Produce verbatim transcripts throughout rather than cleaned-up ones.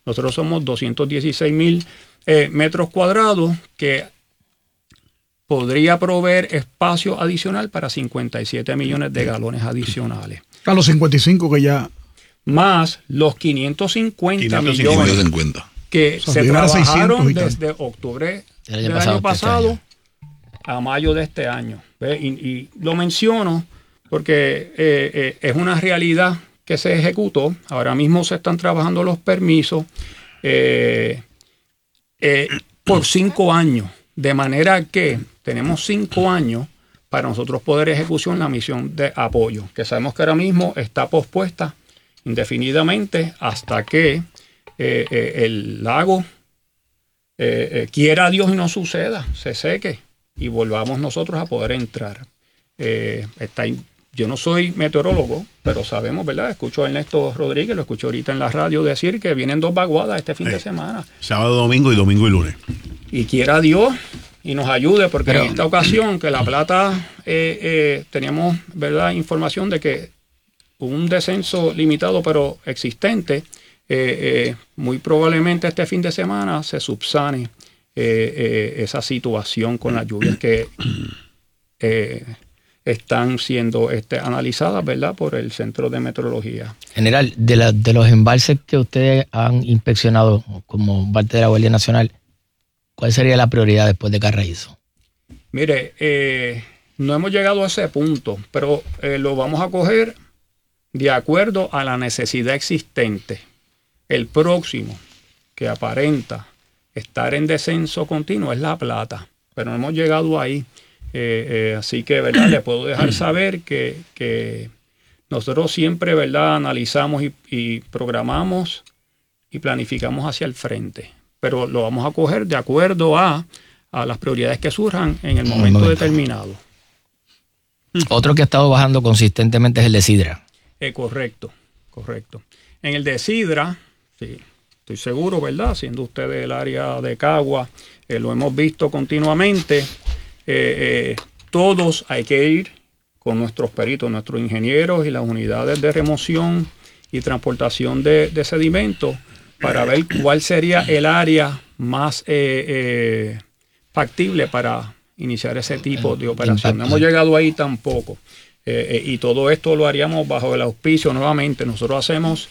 Nosotros somos doscientos dieciséis mil eh, metros cuadrados que podría proveer espacio adicional para cincuenta y siete millones de galones adicionales. A los cincuenta y cinco que ya... Más los quinientos cincuenta millones que o sea, se trabajaron desde octubre del año, del año pasado a mayo de este año. Y, y lo menciono porque eh, eh, es una realidad que se ejecutó. Ahora mismo se están trabajando los permisos eh, eh, por cinco años, de manera que tenemos cinco años para nosotros poder ejecutar la misión de apoyo, que sabemos que ahora mismo está pospuesta indefinidamente hasta que eh, eh, el lago eh, eh, quiera Dios y no suceda, se seque y volvamos nosotros a poder entrar. Eh, está, yo no soy meteorólogo, pero sabemos, ¿verdad? Escucho a Ernesto Rodríguez, lo escucho ahorita en la radio decir que vienen dos vaguadas este fin eh, de semana. Sábado, domingo y domingo y lunes. Y quiera Dios y nos ayude, porque pero, en esta ocasión que La Plata eh, eh, teníamos, ¿verdad?, información de que un descenso limitado pero existente, eh, eh, muy probablemente este fin de semana se subsane eh, eh, esa situación con las lluvias que eh, están siendo este, analizadas, ¿verdad?, por el Centro de Meteorología. General, de, la, de los embalses que ustedes han inspeccionado como parte de la Guardia Nacional, ¿cuál sería la prioridad después de Carraízo? Mire, eh, no hemos llegado a ese punto, pero eh, lo vamos a coger de acuerdo a la necesidad existente. El próximo que aparenta estar en descenso continuo es La Plata, pero no hemos llegado ahí. Eh, eh, así que, ¿verdad?, le puedo dejar saber que, que nosotros siempre, ¿verdad?, analizamos y, y programamos y planificamos hacia el frente, pero lo vamos a coger de acuerdo a, a las prioridades que surjan en el momento, momento. determinado. Otro que ha estado bajando consistentemente es el de Sidra. Eh, correcto, correcto. En el de Sidra, sí, estoy seguro, ¿verdad? Siendo usted del área de Cagua, eh, lo hemos visto continuamente. Eh, eh, todos hay que ir con nuestros peritos, nuestros ingenieros y las unidades de remoción y transportación de, de sedimentos para ver cuál sería el área más eh, eh, factible para iniciar ese tipo de operación. No hemos llegado ahí tampoco. Eh, eh, y todo esto lo haríamos bajo el auspicio nuevamente. Nosotros hacemos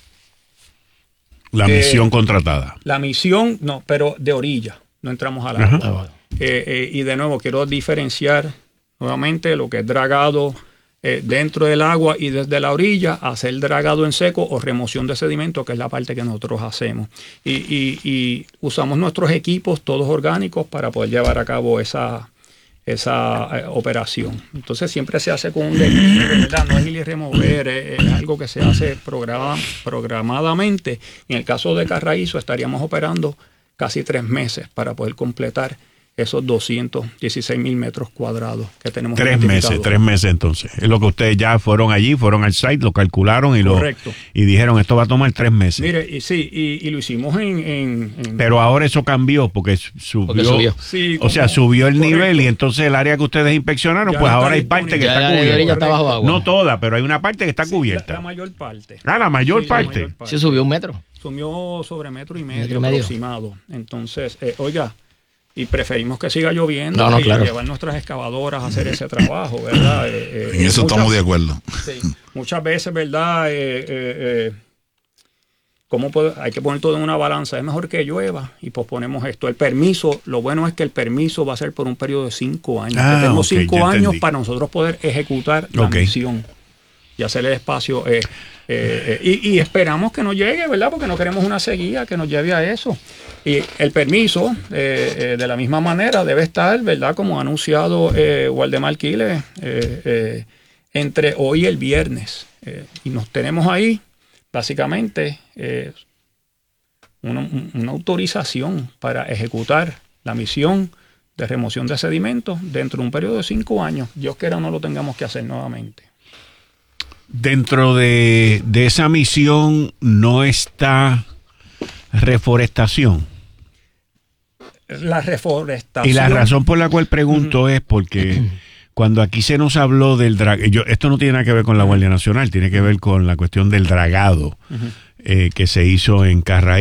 la eh, misión contratada. La misión, no, pero de orilla. No entramos a la agua. Eh, eh, y de nuevo quiero diferenciar nuevamente lo que es dragado eh, dentro del agua y desde la orilla, hacer dragado en seco o remoción de sedimento, que es la parte que nosotros hacemos. Y, y, y usamos nuestros equipos todos orgánicos para poder llevar a cabo esa esa eh, operación. Entonces siempre se hace con un declive, ¿verdad? No es ir y remover, es, es algo que se hace programa, programadamente. En el caso de Carraízo estaríamos operando casi tres meses para poder completar esos doscientos dieciséis mil metros cuadrados que tenemos. Tres meses, tres meses entonces. Es lo que ustedes ya fueron allí, fueron al site, lo calcularon y Correcto. lo y dijeron, esto va a tomar tres meses. Mire, y sí, y, y lo hicimos en, en, en... Pero ahora eso cambió porque subió. Porque subió. Sí, o sea, subió el correcto. nivel y entonces el área que ustedes inspeccionaron, ya pues ahora hay parte que ya está cubierta. Está bajo agua. No toda, pero hay una parte que está sí, cubierta. La, la mayor parte. Ah, la mayor, sí, parte. la mayor parte. Sí, subió un metro. Subió sobre metro y medio, metro y medio. aproximado. Entonces, eh, oiga, y preferimos que siga lloviendo no, no, y claro. llevar nuestras excavadoras a hacer ese trabajo, ¿verdad? Eh, eh, en eso muchas, estamos de acuerdo. Sí, muchas veces, ¿verdad? Eh, eh, eh, ¿cómo puede, hay que poner todo en una balanza. Es mejor que llueva y posponemos esto. El permiso, lo bueno es que el permiso va a ser por un periodo de cinco años. Ah, tenemos okay, cinco años entendí. Para nosotros poder ejecutar la okay. misión y hacer el espacio. Eh, eh, eh, y, y esperamos que no llegue, ¿verdad? Porque no queremos una sequía que nos lleve a eso. Y el permiso, eh, eh, de la misma manera, debe estar, ¿verdad? Como ha anunciado eh, Waldemar Quiles, eh, eh, entre hoy y el viernes. Eh, y nos tenemos ahí, básicamente, eh, una, una autorización para ejecutar la misión de remoción de sedimentos dentro de un periodo de cinco años. Dios quiera no lo tengamos que hacer nuevamente. Dentro de, de esa misión no está reforestación. La reforestación. Y la razón por la cual pregunto uh-huh. es porque cuando aquí se nos habló del dragado, esto no tiene nada que ver con la Guardia Nacional, tiene que ver con la cuestión del dragado uh-huh. eh, que se hizo en Carraízo.